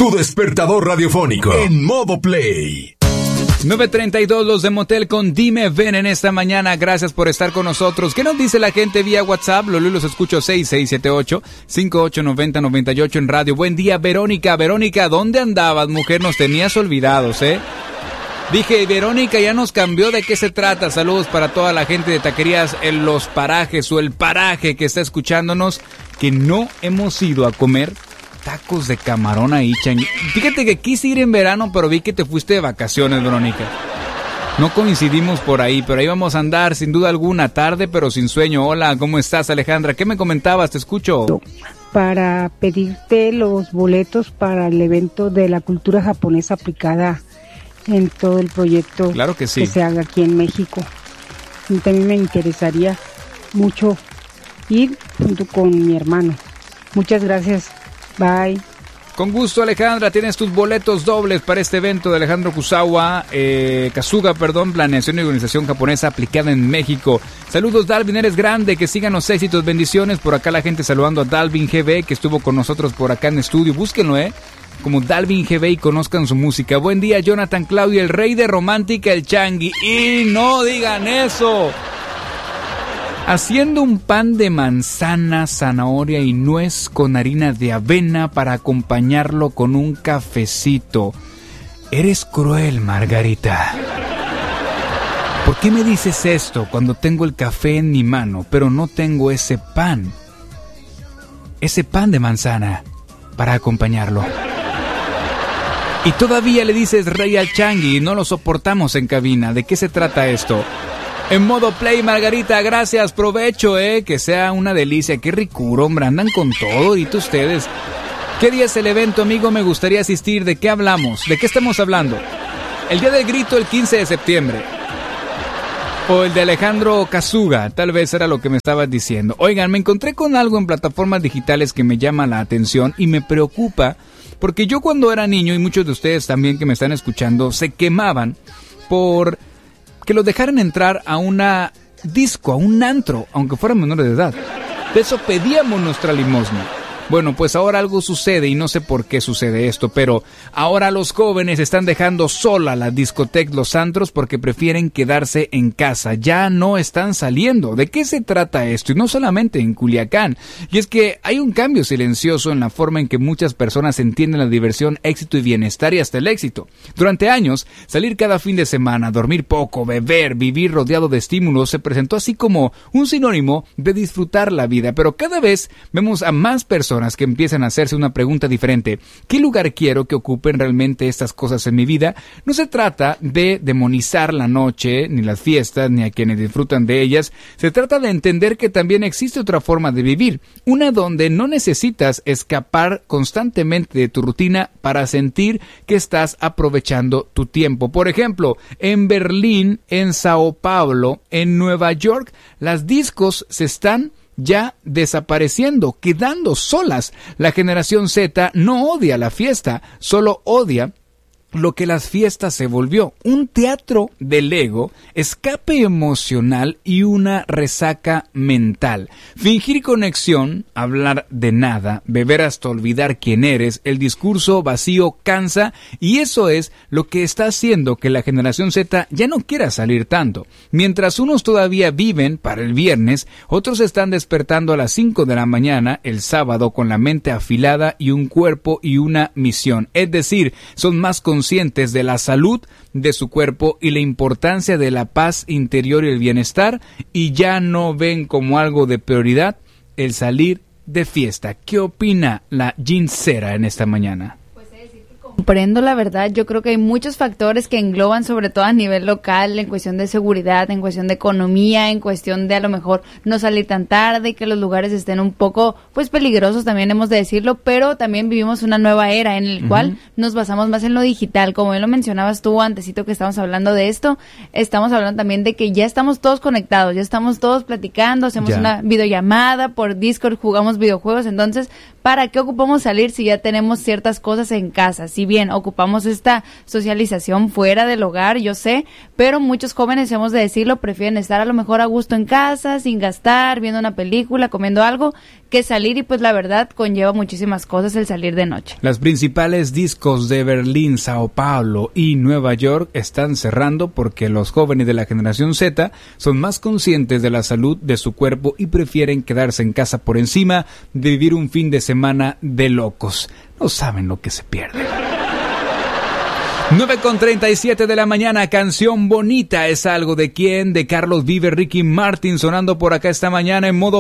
tu despertador radiofónico en modo play. 9:32 los de Motel con Dime Ven en esta mañana. Gracias por estar con nosotros. ¿Qué nos dice la gente vía WhatsApp? Los escucho 6678-5890-98 en radio. Buen día, Verónica. Verónica, ¿dónde andabas, mujer? Nos tenías olvidados, ¿eh? Dije, Verónica ya nos cambió. ¿De qué se trata? Saludos para toda la gente de Taquerías en Los Parajes o El Paraje que está escuchándonos, que no hemos ido a comer tacos de camarón ahí, Changi. Fíjate que quise ir en verano, pero vi que te fuiste de vacaciones, Verónica. No coincidimos por ahí, pero ahí vamos a andar, sin duda alguna, tarde, pero sin sueño. Hola, ¿cómo estás, Alejandra? ¿Qué me comentabas? Te escucho. Para pedirte los boletos para el evento de la cultura japonesa aplicada en todo el proyecto. Claro que sí. Que se haga aquí en México. Y también me interesaría mucho ir junto con mi hermano. Muchas gracias. Bye. Con gusto, Alejandra, tienes tus boletos dobles para este evento de Alejandro Kasuga, planeación y organización japonesa aplicada en México. Saludos, Dalvin, eres grande, que sigan los éxitos, bendiciones. Por acá la gente saludando a Dalvin GB, que estuvo con nosotros por acá en estudio. Búsquenlo, como Dalvin GB y conozcan su música. Buen día, Jonathan Claudio, el rey de romántica, el Changi. Y no digan eso. Haciendo un pan de manzana, zanahoria y nuez con harina de avena para acompañarlo con un cafecito. Eres cruel, Margarita. ¿Por qué me dices esto cuando tengo el café en mi mano, pero no tengo ese pan? Ese pan de manzana para acompañarlo. Y todavía le dices rey al Changi y no lo soportamos en cabina. ¿De qué se trata esto? En modo play, Margarita, gracias, provecho, que sea una delicia, qué ricura, hombre, andan con todo ahorita ustedes. ¿Qué día es el evento, amigo? Me gustaría asistir. ¿De qué hablamos? ¿De qué estamos hablando? El día del grito, el 15 de septiembre. O el de Alejandro Kasuga, tal vez era lo que me estabas diciendo. Oigan, me encontré con algo en plataformas digitales que me llama la atención y me preocupa, porque yo cuando era niño, y muchos de ustedes también que me están escuchando, se quemaban por que los dejaran entrar a una disco, a un antro, aunque fueran menores de edad. De eso pedíamos nuestra limosna. Bueno, pues ahora algo sucede y no sé por qué sucede esto, pero ahora los jóvenes están dejando sola las discotecas, los antros, porque prefieren quedarse en casa. Ya no están saliendo. ¿De qué se trata esto? Y no solamente en Culiacán. Y es que hay un cambio silencioso en la forma en que muchas personas entienden la diversión, éxito y bienestar y hasta el éxito. Durante años, salir cada fin de semana, dormir poco, beber, vivir rodeado de estímulos se presentó así como un sinónimo de disfrutar la vida. Pero cada vez vemos a más personas que empiezan a hacerse una pregunta diferente. ¿Qué lugar quiero que ocupen realmente estas cosas en mi vida? No se trata de demonizar la noche, ni las fiestas, ni a quienes disfrutan de ellas. Se trata de entender que también existe otra forma de vivir, una donde no necesitas escapar constantemente de tu rutina para sentir que estás aprovechando tu tiempo. Por ejemplo, en Berlín, en Sao Paulo, en Nueva York, las discos se están ya desapareciendo, quedando solas. La generación Z no odia la fiesta, solo odia lo que las fiestas se volvió: un teatro del ego, escape emocional y una resaca mental. Fingir conexión, hablar de nada, beber hasta olvidar quién eres, el discurso vacío cansa, y eso es lo que está haciendo que la generación Z ya no quiera salir tanto. Mientras unos todavía viven para el viernes, otros están despertando a las 5 de la mañana el sábado con la mente afilada y un cuerpo y una misión. Es decir, son más conscientes de la salud de su cuerpo y la importancia de la paz interior y el bienestar, y ya no ven como algo de prioridad el salir de fiesta. ¿Qué opina la Gincera en esta mañana? Comprendo la verdad, yo creo que hay muchos factores que engloban, sobre todo a nivel local, en cuestión de seguridad, en cuestión de economía, en cuestión de a lo mejor no salir tan tarde, que los lugares estén un poco pues peligrosos, también hemos de decirlo, pero también vivimos una nueva era en la cual nos basamos más en lo digital. Como bien lo mencionabas tú antesito que estamos hablando de esto, estamos hablando también de que ya estamos todos conectados, ya estamos todos platicando, hacemos una videollamada por Discord, jugamos videojuegos. Entonces, ¿para qué ocupamos salir si ya tenemos ciertas cosas en casa? Si bien ocupamos esta socialización fuera del hogar, yo sé, pero muchos jóvenes, hemos de decirlo, prefieren estar a lo mejor a gusto en casa, sin gastar, viendo una película, comiendo algo, que salir, y pues la verdad conlleva muchísimas cosas el salir de noche. Las principales discos de Berlín, Sao Paulo y Nueva York están cerrando porque los jóvenes de la generación Z son más conscientes de la salud de su cuerpo y prefieren quedarse en casa por encima de vivir un fin de semana de locos. No saben lo que se pierde. 9:37 de la mañana, Canción Bonita. ¿Es algo de quién? De Carlos Vives, Ricky Martin, sonando por acá esta mañana en modo